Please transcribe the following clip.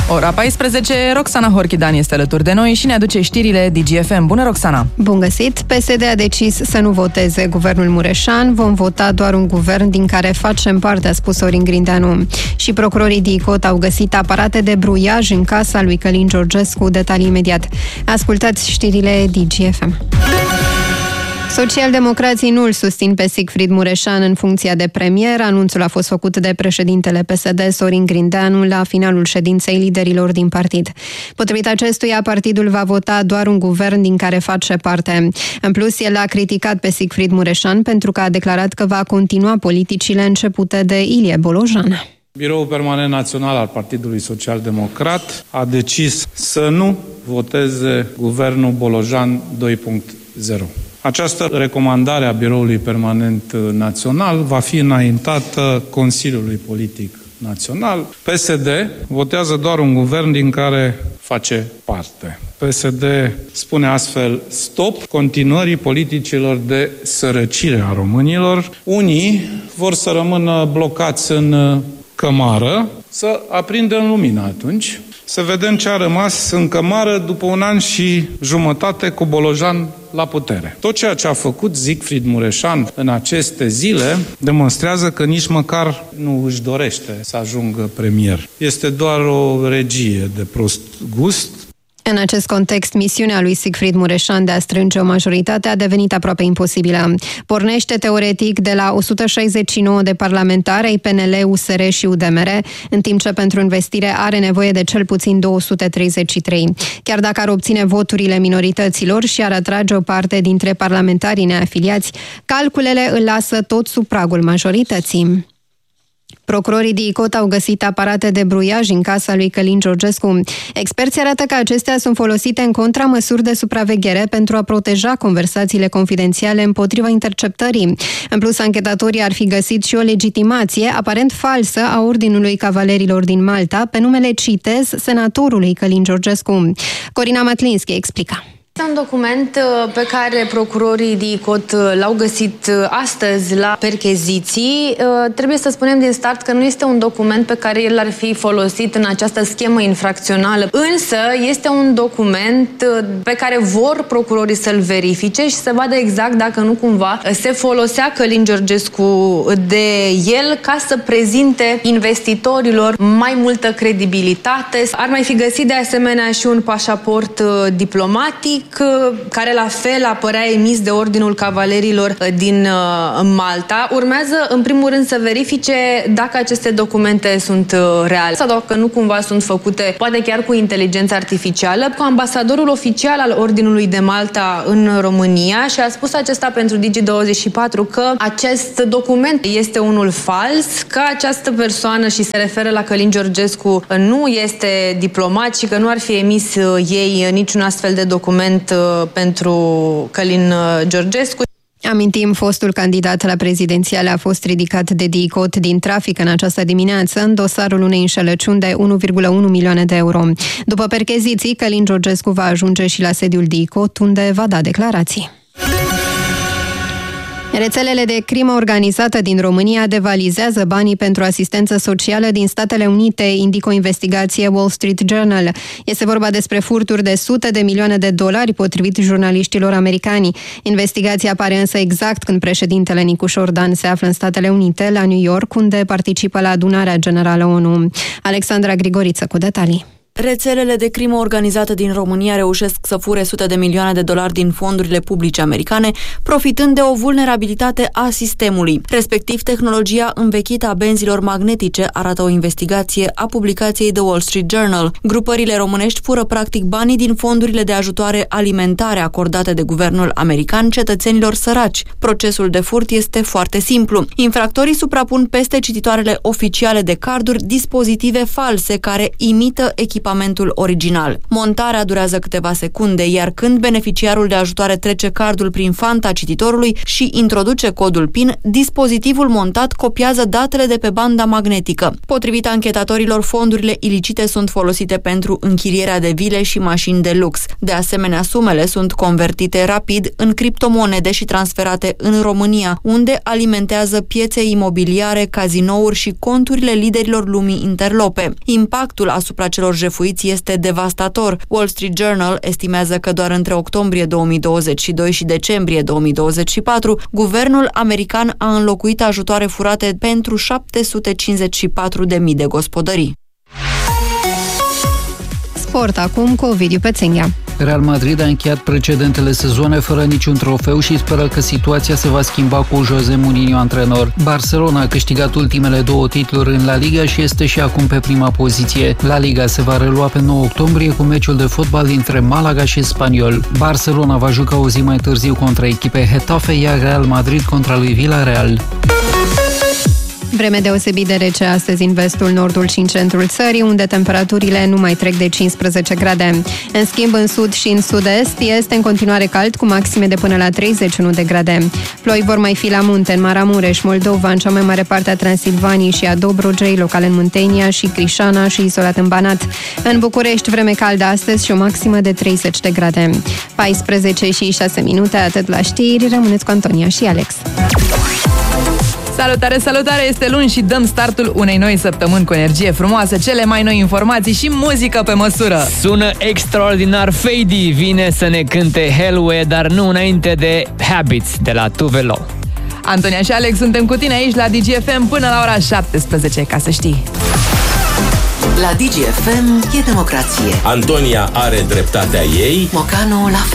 Ora 14, Roxana Horchidan este alături de noi și ne aduce știrile DGFM. Bună, Roxana! Bun găsit! PSD a decis să nu voteze guvernul Mureșan. Vom vota doar un guvern din care facem parte, a spus Sorin Grindeanu. Și procurorii DICOT au găsit aparate de bruiaj în casa lui Călin Georgescu. Detalii imediat. Ascultați știrile DGFM. Socialdemocrații nu îl susțin pe Siegfried Mureșan în funcția de premier. Anunțul a fost făcut de președintele PSD, Sorin Grindeanu, la finalul ședinței liderilor din partid. Potrivit acestuia, partidul va vota doar un guvern din care face parte. În plus, el a criticat pe Siegfried Mureșan pentru că a declarat că va continua politicile începute de Ilie Bolojan. Biroul Permanent Național al Partidului Social-Democrat a decis să nu voteze guvernul Bolojan 2.0. Această recomandare a Biroului Permanent Național va fi înaintată Consiliului Politic Național. PSD votează doar un guvern din care face parte. PSD spune astfel stop continuării politicilor de sărăcire a românilor. Unii vor să rămână blocați în cămară, să aprindem lumina atunci, să vedem ce a rămas în cămară după 1 an și jumătate cu Bolojan la putere. Tot ceea ce a făcut Siegfried Mureșan în aceste zile demonstrează că nici măcar nu își dorește să ajungă premier. Este doar o regie de prost gust. În acest context, misiunea lui Siegfried Mureșan de a strânge o majoritate a devenit aproape imposibilă. Pornește teoretic de la 169 de parlamentari ai PNL, USR și UDMR, în timp ce pentru investire are nevoie de cel puțin 233. Chiar dacă ar obține voturile minorităților și ar atrage o parte dintre parlamentarii neafiliați, calculele îl lasă tot sub pragul majorității. Procurorii DICOT au găsit aparate de bruiaj în casa lui Călin Georgescu. Experții arată că acestea sunt folosite în contramăsuri de supraveghere pentru a proteja conversațiile confidențiale împotriva interceptării. În plus, anchetatorii ar fi găsit și o legitimație aparent falsă a Ordinului Cavalerilor din Malta pe numele, citez, senatorului Călin Georgescu. Corina Matlinski explica. Este un document pe care procurorii DICOT l-au găsit astăzi la percheziții. Trebuie să spunem din start că nu este un document pe care el ar fi folosit în această schemă infracțională, însă este un document pe care vor procurorii să-l verifice și să vadă exact dacă nu cumva se folosea Călin Georgescu de el ca să prezinte investitorilor mai multă credibilitate. Ar mai fi găsit de asemenea și un pașaport diplomatic care la fel apărea emis de Ordinul Cavalerilor din Malta. Urmează în primul rând să verifice dacă aceste documente sunt reale sau dacă nu cumva sunt făcute poate chiar cu inteligență artificială. Cu ambasadorul oficial al Ordinului de Malta în România și a spus acesta pentru Digi24 că acest document este unul fals, că această persoană, și se referă la Călin Georgescu, nu este diplomat și că nu ar fi emis ei niciun astfel de document pentru Călin Georgescu. Amintim, fostul candidat la prezidențiale a fost ridicat de DICOT din trafic în această dimineață în dosarul unei înșelăciuni de 1,1 milioane de euro. După percheziții, Călin Georgescu va ajunge și la sediul DICOT, unde va da declarații. Rețelele de crimă organizată din România devalizează banii pentru asistență socială din Statele Unite, indică o investigație Wall Street Journal. Este vorba despre furturi de sute de milioane de dolari, potrivit jurnaliștilor americani. Investigația apare însă exact când președintele Nicușor Dan se află în Statele Unite, la New York, unde participă la adunarea generală ONU. Alexandra Grigoriță cu detalii. Rețelele de crimă organizată din România reușesc să fure sute de milioane de dolari din fondurile publice americane, profitând de o vulnerabilitate a sistemului, respectiv tehnologia învechită a benzilor magnetice, arată o investigație a publicației The Wall Street Journal. Grupările românești fură practic banii din fondurile de ajutoare alimentare acordate de guvernul american cetățenilor săraci. Procesul de furt este foarte simplu. Infractorii suprapun peste cititoarele oficiale de carduri dispozitive false care imită echipamentul original. Montarea durează câteva secunde, iar când beneficiarul de ajutoare trece cardul prin fanta cititorului și introduce codul PIN, dispozitivul montat copiază datele de pe banda magnetică. Potrivit anchetatorilor, fondurile ilicite sunt folosite pentru închirierea de vile și mașini de lux. De asemenea, sumele sunt convertite rapid în criptomonede și transferate în România, unde alimentează piețe imobiliare, cazinouri și conturile liderilor lumii interlope. Impactul asupra celor jefuiți jefuiți este devastator. Wall Street Journal estimează că doar între octombrie 2022 și decembrie 2024, guvernul american a înlocuit ajutoare furate pentru 754.000 de gospodării. Sport acum cu Ovidiu Pețenghea. Real Madrid a încheiat precedentele sezoane fără niciun trofeu și speră că situația se va schimba cu José Mourinho antrenor. Barcelona a câștigat ultimele 2 titluri în La Liga și este și acum pe prima poziție. La Liga se va relua pe 9 octombrie cu meciul de fotbal dintre Malaga și Espanyol. Barcelona va juca o zi mai târziu contra echipei Getafe, iar Real Madrid contra lui Villarreal. Vreme deosebit de rece astăzi în vestul, nordul și în centrul țării, unde temperaturile nu mai trec de 15 grade. În schimb, în sud și în sud-est este în continuare cald, cu maxime de până la 31 de grade. Ploi vor mai fi la munte, în Maramureș, Moldova, în cea mai mare parte a Transilvaniei și a Dobrogei, local în Muntenia și Crișana și izolat în Banat. În București, vreme caldă astăzi și o maximă de 30 de grade. 14 și 6 minute, atât la știri. Rămâneți cu Antonia și Alex. Salutare, salutare! Este luni și dăm startul unei noi săptămâni cu energie frumoasă, cele mai noi informații și muzică pe măsură. Sună extraordinar. Fady vine să ne cânte Hellway, dar nu înainte de Habits de la Tuvelo. Antonia și Alex suntem cu tine aici la DGFM până la ora 17, ca să știi. La DGFM e democrație. Antonia are dreptatea ei, Mocanu la fel.